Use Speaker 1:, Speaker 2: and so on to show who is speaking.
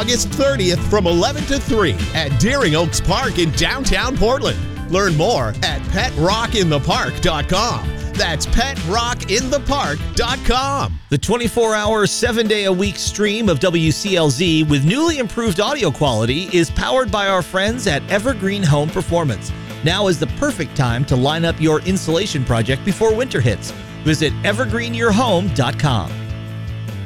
Speaker 1: August 30th from 11 to 3 at Daring Oaks Park in downtown Portland. Learn more at PetRockInThePark.com. That's PetRockInThePark.com.
Speaker 2: The 24-hour, 7-day-a-week stream of WCLZ with newly improved audio quality is powered by our friends at Evergreen Home Performance. Now is the perfect time to line up your insulation project before winter hits. Visit evergreenyourhome.com.